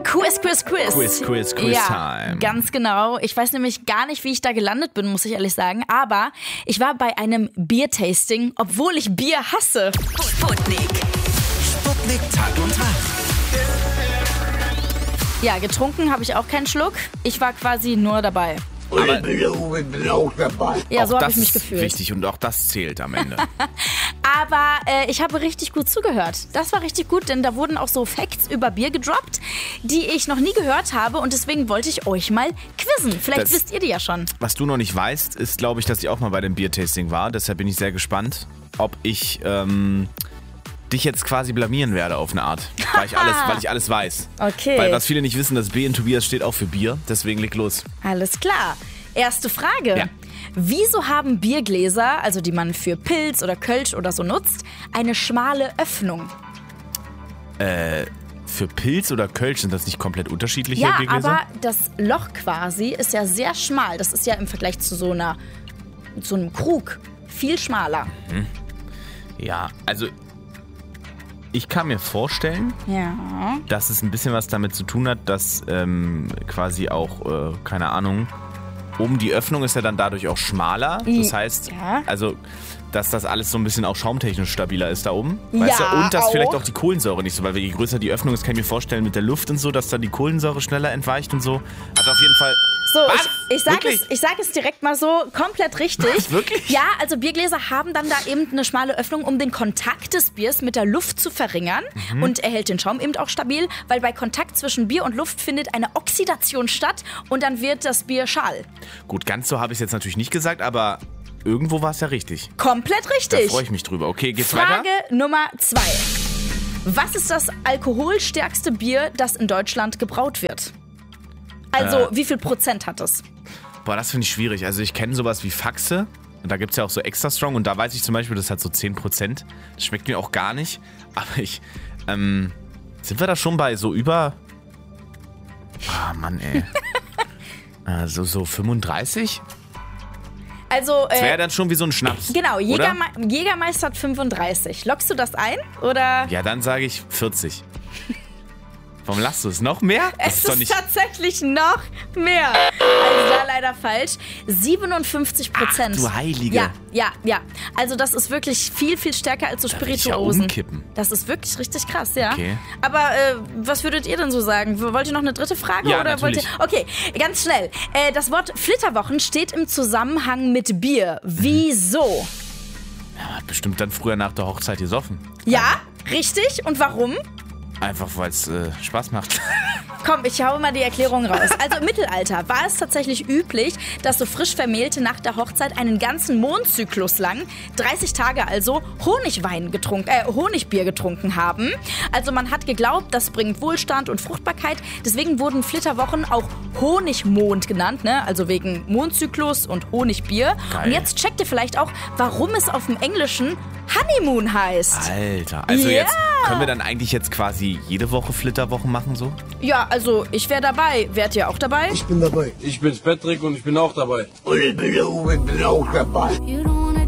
Quiz Ja, time. ganz genau. Ich weiß nämlich gar nicht, wie ich da gelandet bin, muss ich ehrlich sagen. Aber ich war bei einem Biertasting, obwohl ich Bier hasse. Sputnik Tag und Tag. Ja, getrunken habe ich auch keinen Schluck. Ich war quasi nur dabei. Aber Ja, so auch habe das ich mich ist gefühlt. wichtig und auch das zählt am Ende. Aber ich habe richtig gut zugehört. Das war richtig gut, denn da wurden auch so Facts über Bier gedroppt, die ich noch nie gehört habe. Und deswegen wollte ich euch mal quizzen. Vielleicht wisst ihr die ja schon. Was du noch nicht weißt, ist, glaube ich, dass ich auch mal bei dem Biertasting war. Deshalb bin ich sehr gespannt, ob ich dich jetzt quasi blamieren werde auf eine Art. Weil ich alles weiß. Okay. Weil was viele nicht wissen, das B in Tobias steht auch für Bier. Deswegen leg los. Alles klar. Erste Frage. Ja. Wieso haben Biergläser, also die man für Pilz oder Kölsch oder so nutzt, eine schmale Öffnung? Für Pilz oder Kölsch sind das nicht komplett unterschiedliche Ja, Biergläser? aber das Loch quasi ist ja sehr schmal. Das ist ja im Vergleich zu so einem Krug viel schmaler. Ja, also ich kann mir vorstellen, Ja. dass es ein bisschen was damit zu tun hat, dass quasi auch, keine Ahnung, oben die Öffnung ist ja dann dadurch auch schmaler. Das heißt, Ja. also, dass das alles so ein bisschen auch schaumtechnisch stabiler ist da oben. Weißt Ja, du? Und dass auch. vielleicht auch die Kohlensäure nicht so, weil je größer die Öffnung ist, kann ich mir vorstellen, mit der Luft und so, dass dann die Kohlensäure schneller entweicht und so. Also auf jeden Fall. So, Was? ich sag Wirklich? es direkt mal so, komplett richtig. Was, wirklich? Ja, also Biergläser haben dann da eben eine schmale Öffnung, um den Kontakt des Biers mit der Luft zu verringern und erhält den Schaum eben auch stabil, weil bei Kontakt zwischen Bier und Luft findet eine Oxidation statt und dann wird das Bier schal. Gut, ganz so habe ich es jetzt natürlich nicht gesagt, aber irgendwo war es ja richtig. Komplett Da richtig. freue ich mich drüber. Okay, geht's Frage weiter? Nummer 2. Was ist das alkoholstärkste Bier, das in Deutschland gebraut wird? Also, wie viel Prozent hat es? Boah, das finde ich schwierig. Also ich kenne sowas wie Faxe und da gibt es ja auch so extra strong und da weiß ich zum Beispiel, das hat so 10%. Das schmeckt mir auch gar nicht. Aber sind wir da schon bei so über... Ah, Mann, ey. So 35? Also, Das wäre ja dann schon wie so ein Schnaps. genau, oder? Jägermeister hat 35. Lockst du das ein? Oder? Ja, dann sage ich 40. Warum lachst du es? Noch mehr? Das Es doch ist tatsächlich noch mehr. Also da leider falsch. 57%. Ach, du Heilige. Ja. Also das ist wirklich viel, viel stärker als so Da will ich ja Spirituosen. umkippen. Das ist wirklich richtig krass, ja. Okay. Aber was würdet ihr denn so sagen? Wollt ihr noch eine dritte Frage? Ja, oder natürlich. Wollt ihr? Okay, ganz schnell. Das Wort Flitterwochen steht im Zusammenhang mit Bier. Wieso? Ja, hat bestimmt dann früher nach der Hochzeit gesoffen. Ja, richtig. Und warum? Einfach, weil es Spaß macht. Komm, ich hau mal die Erklärung raus. Also im Mittelalter war es tatsächlich üblich, dass so frisch Vermählte nach der Hochzeit einen ganzen Mondzyklus lang, 30 Tage also, Honigbier getrunken haben. Also man hat geglaubt, das bringt Wohlstand und Fruchtbarkeit. Deswegen wurden Flitterwochen auch Honigmond genannt, ne? Also wegen Mondzyklus und Honigbier. Geil. Und jetzt checkt ihr vielleicht auch, warum es auf dem Englischen Honeymoon heißt. Alter, also Ja. jetzt können wir dann eigentlich jetzt quasi jede Woche Flitterwochen machen so? Ja, also ich wäre dabei. Wärt ihr auch dabei? Ich bin dabei. Ich bin's Patrick und ich bin auch dabei. Und ich bin auch dabei. You don't